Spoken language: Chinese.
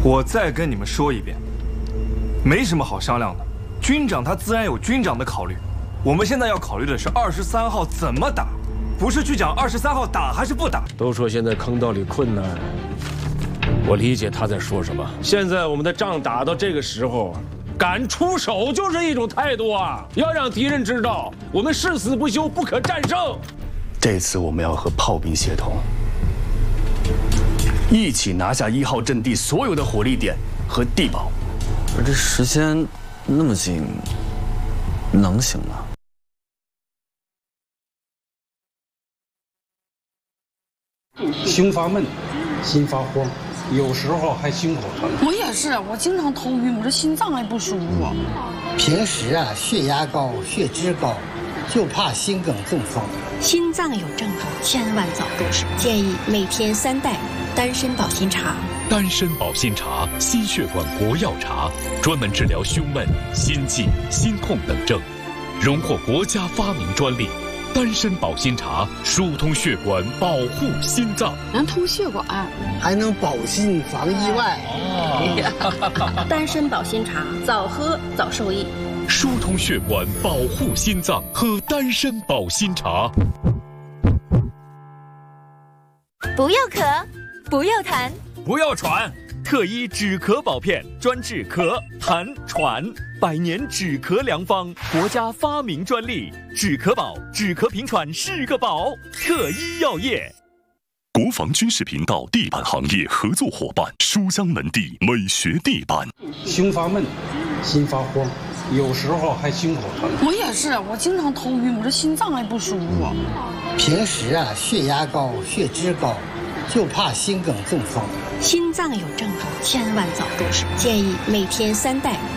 我再跟你们说一遍，没什么好商量的。军长他自然有军长的考虑，我们现在要考虑的是23号怎么打，不是去讲23号打还是不打。 都说现在坑道里困难，我理解他在说什么。现在我们的仗打到这个时候，敢出手就是一种态度啊！要让敌人知道我们誓死不休，不可战胜。 这次我们要和炮兵协同，一起拿下1号阵地所有的火力点和地堡。 而这时间那么近，能行吗？ 胸发闷，心发慌，有时候还心口疼。 我也是，我经常头晕，我这心脏还不舒服。 平时啊，血压高、血脂高，就怕心梗中风。 心脏有症状，千万早入手。建议每天3袋丹参保心茶。 丹参保心茶，心血管国药茶，专门治疗胸闷、心悸、心痛等症，荣获国家发明专利。丹参保心茶疏通血管，保护心脏， 能通血管， 还能保心防意外。 丹参保心茶，早喝早受益。 疏通血管，保护心脏，喝丹参保心茶。 不要咳，不要痰， 不要喘，特医止咳宝片专治咳、痰、喘，100年止咳良方，国家发明专利。止咳宝，止咳平喘是个宝。特医药业。 国防军事频道地板行业合作伙伴书香门第美学地板。 胸发闷，心发慌，有时候还心口疼。 我也是，我经常头晕，我这心脏还不舒服。 平时啊，血压高、血脂高，就怕心梗中风。 心脏有症状，千万早入手。建议每天3袋